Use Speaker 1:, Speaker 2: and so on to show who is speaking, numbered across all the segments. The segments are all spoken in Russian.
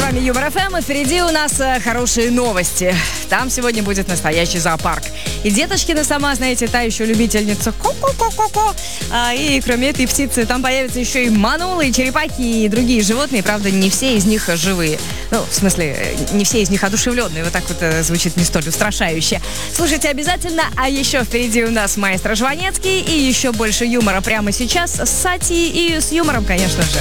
Speaker 1: вами Юмор ФМ, и впереди у нас хорошие новости. Там сегодня будет настоящий зоопарк. И Деточкина сама, знаете, та еще любительница ко-ко-ко-ко-ко. И кроме этой птицы, там появятся еще и манулы, и черепахи, и другие животные. Правда, не все из них живые. Ну, в смысле, не все из них одушевленные. Вот так вот звучит не столь устрашающе. Слушайте обязательно. А еще впереди у нас маэстро Жванецкий. И еще больше юмора прямо сейчас с Сати и с юмором, конечно же.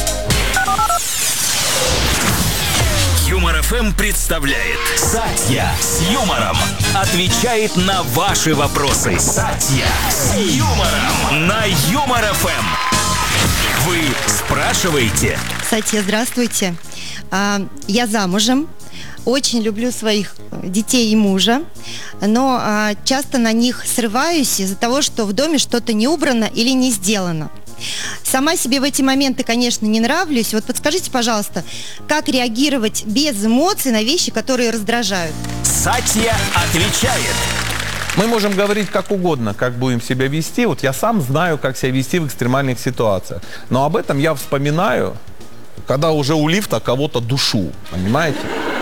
Speaker 2: Юмор ФМ представляет Сатья с юмором отвечает на ваши вопросы. Сатья с юмором на Юмор ФМ. Вы спрашиваете?
Speaker 3: Сатья, здравствуйте. Я замужем. Очень люблю своих детей и мужа, но часто на них срываюсь из-за того, что в доме что-то не убрано или не сделано. Сама себе в эти моменты, конечно, не нравлюсь. Вот подскажите, пожалуйста, как реагировать без эмоций на вещи, которые раздражают?
Speaker 2: Сатья отвечает.
Speaker 4: Мы можем говорить как угодно, как будем себя вести. Вот я сам знаю, как себя вести в экстремальных ситуациях. Но об этом я вспоминаю, когда уже у лифта кого-то душу. Понимаете?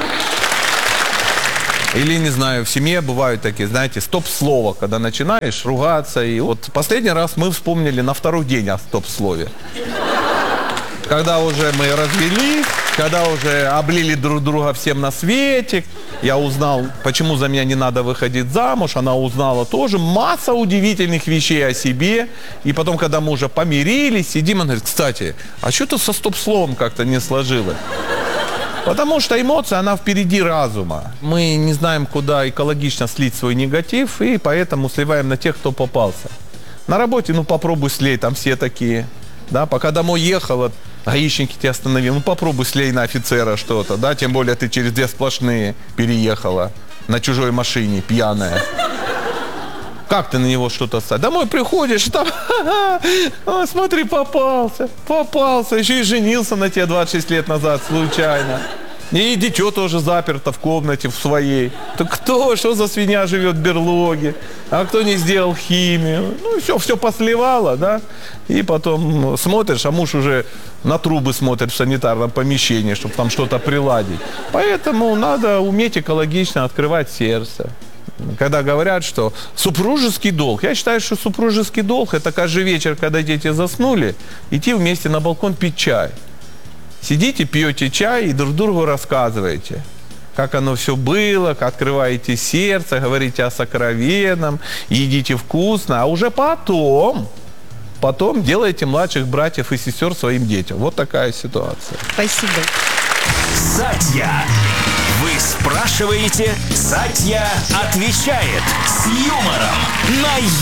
Speaker 4: Или, не знаю, в семье бывают такие, знаете, стоп-слово, когда начинаешь ругаться. И вот последний раз мы вспомнили на второй день о стоп-слове. Когда уже мы развелись, когда уже облили друг друга всем на свете, я узнал, почему за меня не надо выходить замуж, она узнала тоже масса удивительных вещей о себе. И потом, когда мы уже помирились, сидим, она говорит, кстати, а что-то со стоп-словом как-то не сложилось. Потому что эмоция, она впереди разума. Мы не знаем, куда экологично слить свой негатив, и поэтому сливаем на тех, кто попался. На работе, ну попробуй слей, там все такие. Да, пока домой ехала, гаишники тебя остановили, ну попробуй слей на офицера что-то, да, тем более ты через две сплошные переехала на чужой машине, пьяная. Как ты на него что-то ставишь? Домой приходишь, там, о, смотри, попался, еще и женился на тебе 26 лет назад случайно. И дитё тоже заперто в комнате в своей. Так кто, что за свинья живет в берлоге? А кто не сделал химию? Ну и все посливало, да? И потом смотришь, а муж уже на трубы смотрит в санитарном помещении, чтобы там что-то приладить. Поэтому надо уметь экологично открывать сердце. Когда говорят, что супружеский долг. Я считаю, что супружеский долг – это каждый вечер, когда дети заснули, идти вместе на балкон пить чай. Сидите, пьете чай и друг другу рассказываете, как оно все было, как открываете сердце, говорите о сокровенном, едите вкусно, а уже потом делаете младших братьев и сестер своим детям. Вот такая ситуация.
Speaker 3: Спасибо.
Speaker 2: Сатья. Вы спрашиваете, Сатья отвечает с юмором на